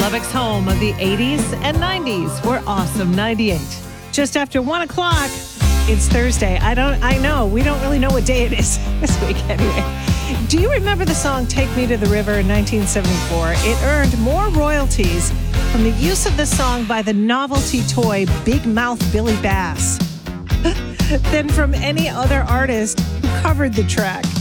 Lubbock's home of the 80s and 90s. We're awesome 98. Just after 1 o'clock, it's Thursday. I know, we don't really know what day it is this week anyway. Do you remember the song Take Me to the River in 1974? It earned more royalties from the use of the song by the novelty toy Big Mouth Billy Bass than from any other artist who covered the track.